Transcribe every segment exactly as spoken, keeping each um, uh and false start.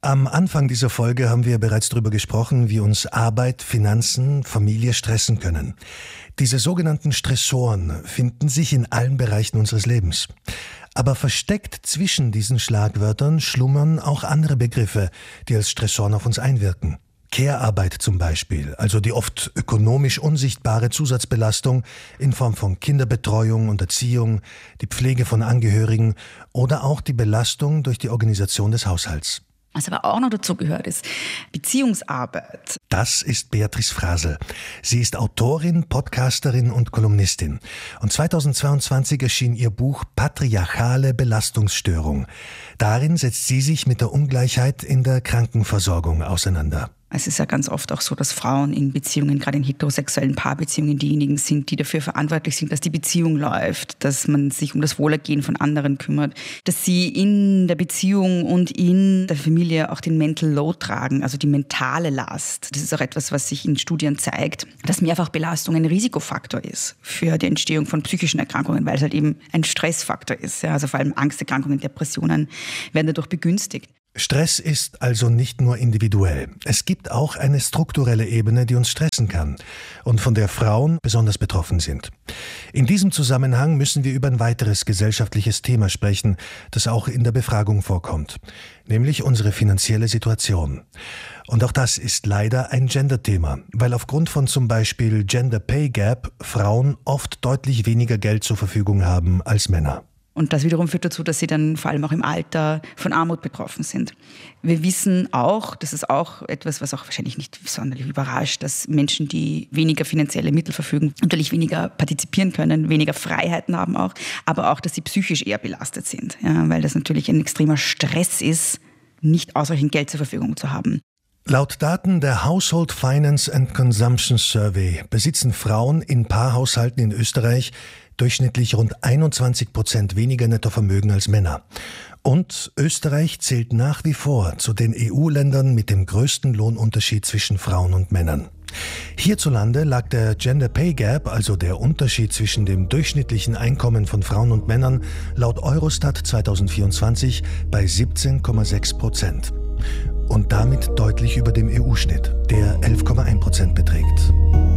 Am Anfang dieser Folge haben wir bereits darüber gesprochen, wie uns Arbeit, Finanzen, Familie stressen können. Diese sogenannten Stressoren finden sich in allen Bereichen unseres Lebens. Aber versteckt zwischen diesen Schlagwörtern schlummern auch andere Begriffe, die als Stressoren auf uns einwirken. Care-Arbeit zum Beispiel, also die oft ökonomisch unsichtbare Zusatzbelastung in Form von Kinderbetreuung und Erziehung, die Pflege von Angehörigen oder auch die Belastung durch die Organisation des Haushalts. Was aber auch noch dazu gehört, ist Beziehungsarbeit. Das ist Beatrice Frasel. Sie ist Autorin, Podcasterin und Kolumnistin. Und zweitausendzweiundzwanzig erschien ihr Buch Patriarchale Belastungsstörung. Darin setzt sie sich mit der Ungleichheit in der Krankenversorgung auseinander. Es ist ja ganz oft auch so, dass Frauen in Beziehungen, gerade in heterosexuellen Paarbeziehungen, diejenigen sind, die dafür verantwortlich sind, dass die Beziehung läuft, dass man sich um das Wohlergehen von anderen kümmert, dass sie in der Beziehung und in der Familie auch den Mental Load tragen, also die mentale Last. Das ist auch etwas, was sich in Studien zeigt, dass Mehrfachbelastung ein Risikofaktor ist für die Entstehung von psychischen Erkrankungen, weil es halt eben ein Stressfaktor ist. Ja, also vor allem Angsterkrankungen, Depressionen werden dadurch begünstigt. Stress ist also nicht nur individuell. Es gibt auch eine strukturelle Ebene, die uns stressen kann und von der Frauen besonders betroffen sind. In diesem Zusammenhang müssen wir über ein weiteres gesellschaftliches Thema sprechen, das auch in der Befragung vorkommt, nämlich unsere finanzielle Situation. Und auch das ist leider ein Gender-Thema, weil aufgrund von zum Beispiel Gender Pay Gap Frauen oft deutlich weniger Geld zur Verfügung haben als Männer. Und das wiederum führt dazu, dass sie dann vor allem auch im Alter von Armut betroffen sind. Wir wissen auch, das ist auch etwas, was auch wahrscheinlich nicht sonderlich überrascht, dass Menschen, die weniger finanzielle Mittel verfügen, natürlich weniger partizipieren können, weniger Freiheiten haben auch, aber auch, dass sie psychisch eher belastet sind, ja, weil das natürlich ein extremer Stress ist, nicht ausreichend Geld zur Verfügung zu haben. Laut Daten der Household Finance and Consumption Survey besitzen Frauen in Paarhaushalten in Österreich durchschnittlich rund einundzwanzig Prozent weniger Nettovermögen als Männer. Und Österreich zählt nach wie vor zu den E U-Ländern mit dem größten Lohnunterschied zwischen Frauen und Männern. Hierzulande lag der Gender Pay Gap, also der Unterschied zwischen dem durchschnittlichen Einkommen von Frauen und Männern, laut Eurostat zweitausendvierundzwanzig bei siebzehn Komma sechs Prozent. Und damit deutlich über dem E U-Schnitt, der elf Komma eins Prozent beträgt.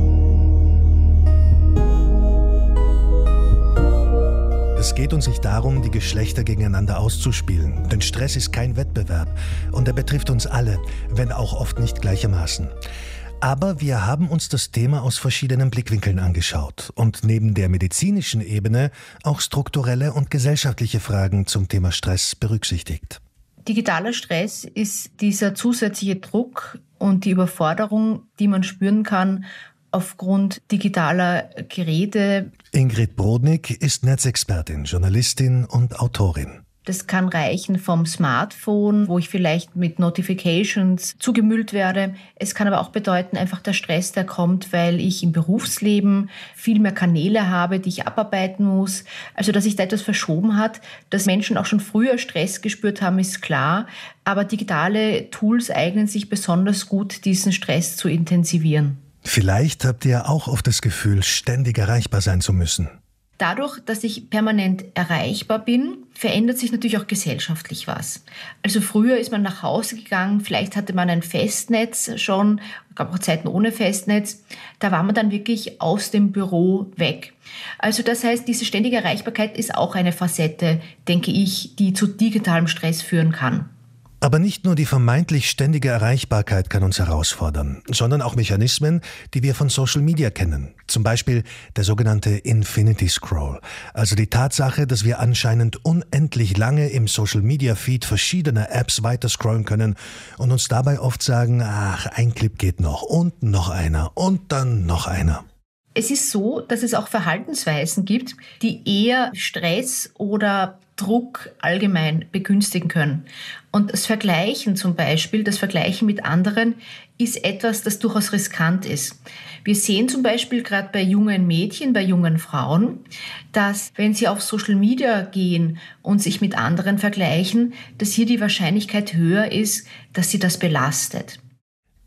Es geht uns nicht darum, die Geschlechter gegeneinander auszuspielen, denn Stress ist kein Wettbewerb und er betrifft uns alle, wenn auch oft nicht gleichermaßen. Aber wir haben uns das Thema aus verschiedenen Blickwinkeln angeschaut und neben der medizinischen Ebene auch strukturelle und gesellschaftliche Fragen zum Thema Stress berücksichtigt. Digitaler Stress ist dieser zusätzliche Druck und die Überforderung, die man spüren kann aufgrund digitaler Geräte. Ingrid Brodnik ist Netzexpertin, Journalistin und Autorin. Das kann reichen vom Smartphone, wo ich vielleicht mit Notifications zugemüllt werde. Es kann aber auch bedeuten, einfach der Stress, der kommt, weil ich im Berufsleben viel mehr Kanäle habe, die ich abarbeiten muss. Also, dass sich da etwas verschoben hat, dass Menschen auch schon früher Stress gespürt haben, ist klar. Aber digitale Tools eignen sich besonders gut, diesen Stress zu intensivieren. Vielleicht habt ihr auch oft das Gefühl, ständig erreichbar sein zu müssen. Dadurch, dass ich permanent erreichbar bin, verändert sich natürlich auch gesellschaftlich was. Also früher ist man nach Hause gegangen, vielleicht hatte man ein Festnetz schon, es gab auch Zeiten ohne Festnetz, da war man dann wirklich aus dem Büro weg. Also das heißt, diese ständige Erreichbarkeit ist auch eine Facette, denke ich, die zu digitalem Stress führen kann. Aber nicht nur die vermeintlich ständige Erreichbarkeit kann uns herausfordern, sondern auch Mechanismen, die wir von Social Media kennen. Zum Beispiel der sogenannte Infinity Scroll, also die Tatsache, dass wir anscheinend unendlich lange im Social Media Feed verschiedener Apps weiter scrollen können und uns dabei oft sagen, ach, ein Clip geht noch und noch einer und dann noch einer. Es ist so, dass es auch Verhaltensweisen gibt, die eher Stress oder Druck allgemein begünstigen können. Und das Vergleichen zum Beispiel, das Vergleichen mit anderen, ist etwas, das durchaus riskant ist. Wir sehen zum Beispiel gerade bei jungen Mädchen, bei jungen Frauen, dass wenn sie auf Social Media gehen und sich mit anderen vergleichen, dass hier die Wahrscheinlichkeit höher ist, dass sie das belastet.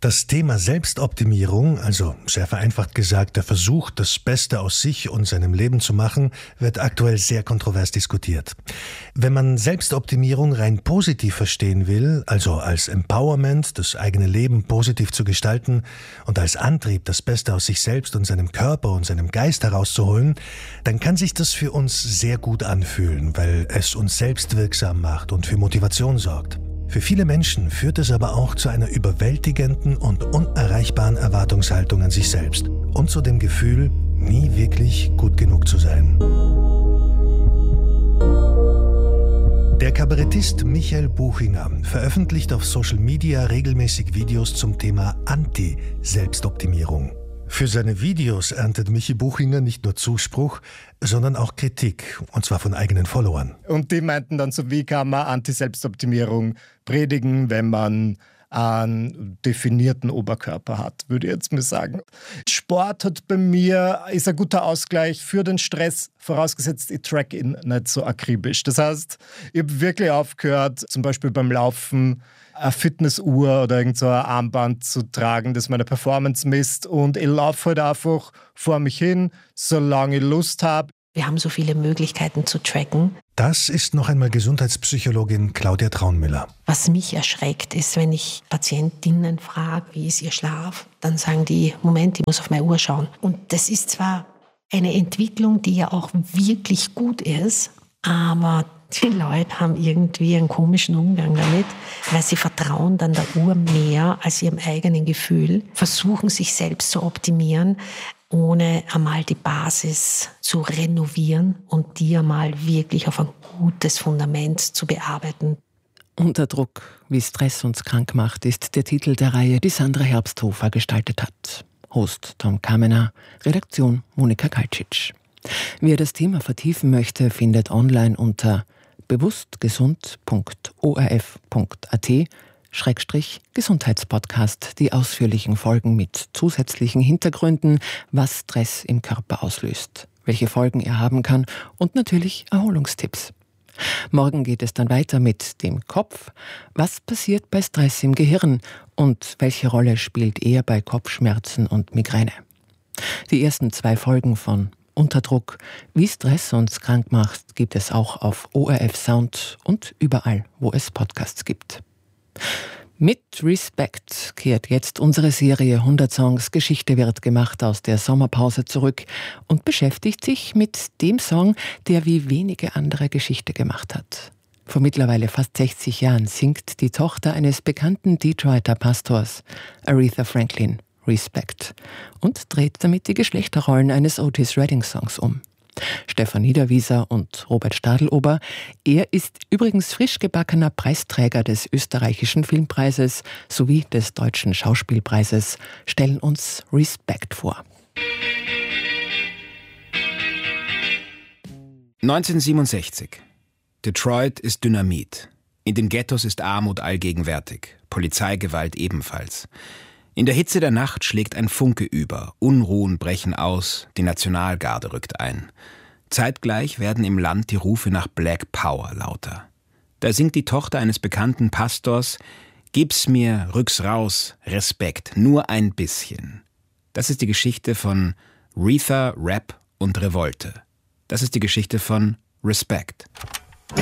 Das Thema Selbstoptimierung, also sehr vereinfacht gesagt der Versuch, das Beste aus sich und seinem Leben zu machen, wird aktuell sehr kontrovers diskutiert. Wenn man Selbstoptimierung rein positiv verstehen will, also als Empowerment, das eigene Leben positiv zu gestalten und als Antrieb, das Beste aus sich selbst und seinem Körper und seinem Geist herauszuholen, dann kann sich das für uns sehr gut anfühlen, weil es uns selbstwirksam macht und für Motivation sorgt. Für viele Menschen führt es aber auch zu einer überwältigenden und unerreichbaren Erwartungshaltung an sich selbst und zu dem Gefühl, nie wirklich gut genug zu sein. Der Kabarettist Michael Buchinger veröffentlicht auf Social Media regelmäßig Videos zum Thema Anti-Selbstoptimierung. Für seine Videos erntet Michi Buchinger nicht nur Zuspruch, sondern auch Kritik, und zwar von eigenen Followern. Und die meinten dann so, wie kann man Anti-Selbstoptimierung predigen, wenn man einen definierten Oberkörper hat, würde ich jetzt mal sagen. Sport hat bei mir, ist ein guter Ausgleich für den Stress, vorausgesetzt, ich track ihn nicht so akribisch. Das heißt, ich habe wirklich aufgehört, zum Beispiel beim Laufen, eine Fitnessuhr oder irgend so ein Armband zu tragen, das meine Performance misst. Und ich laufe halt einfach vor mich hin, solange ich Lust habe. Wir haben so viele Möglichkeiten zu tracken. Das ist noch einmal Gesundheitspsychologin Claudia Traunmüller. Was mich erschreckt, ist, wenn ich Patientinnen frage, wie ist ihr Schlaf, dann sagen die, Moment, ich muss auf meine Uhr schauen. Und das ist zwar eine Entwicklung, die ja auch wirklich gut ist, aber die Leute haben irgendwie einen komischen Umgang damit, weil sie vertrauen dann der Uhr mehr als ihrem eigenen Gefühl, versuchen sich selbst zu optimieren, ohne einmal die Basis zu renovieren und die einmal wirklich auf ein gutes Fundament zu bearbeiten. Unterdruck, wie Stress uns krank macht, ist der Titel der Reihe, die Sandra Herbsthofer gestaltet hat. Host Tom Kamener, Redaktion Monika Kaltschitsch. Wer das Thema vertiefen möchte, findet online unter bewusstgesund punkt o r f punkt a t Schrägstrich Gesundheitspodcast die ausführlichen Folgen mit zusätzlichen Hintergründen, was Stress im Körper auslöst, welche Folgen er haben kann und natürlich Erholungstipps. Morgen geht es dann weiter mit dem Kopf. Was passiert bei Stress im Gehirn und welche Rolle spielt er bei Kopfschmerzen und Migräne? Die ersten zwei Folgen von Unterdruck, wie Stress uns krank macht, gibt es auch auf O R F Sound und überall, wo es Podcasts gibt. Mit Respect kehrt jetzt unsere Serie hundert Songs Geschichte wird gemacht aus der Sommerpause zurück und beschäftigt sich mit dem Song, der wie wenige andere Geschichte gemacht hat. Vor mittlerweile fast sechzig Jahren singt die Tochter eines bekannten Detroiter Pastors, Aretha Franklin, Respect und dreht damit die Geschlechterrollen eines Otis Redding-Songs um. Stefan Niederwieser und Robert Stadelober, er ist übrigens frisch gebackener Preisträger des österreichischen Filmpreises sowie des deutschen Schauspielpreises, stellen uns Respect vor. neunzehnhundertsiebenundsechzig. Detroit ist Dynamit. In den Ghettos ist Armut allgegenwärtig, Polizeigewalt ebenfalls. In der Hitze der Nacht schlägt ein Funke über, Unruhen brechen aus, die Nationalgarde rückt ein. Zeitgleich werden im Land die Rufe nach Black Power lauter. Da singt die Tochter eines bekannten Pastors: »Gib's mir, rück's raus, Respekt, nur ein bisschen.« Das ist die Geschichte von Retha, Rap und Revolte. Das ist die Geschichte von Respect.